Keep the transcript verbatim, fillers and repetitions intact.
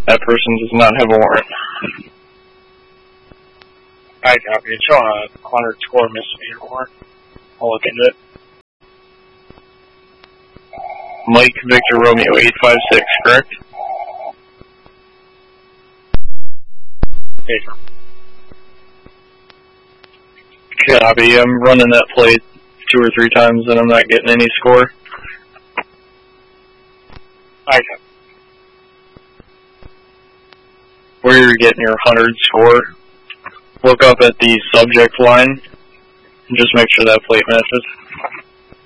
That person does not have a warrant. I copy. It's showing a one hundred score misdemeanor warrant. I'll look into it. Mike Victor Romeo eight five six, correct? Okay, sir. Copy. I'm running that plate two or three times and I'm not getting any score. I copy. Where you're getting your one hundred score, look up at the subject line and just make sure that plate matches.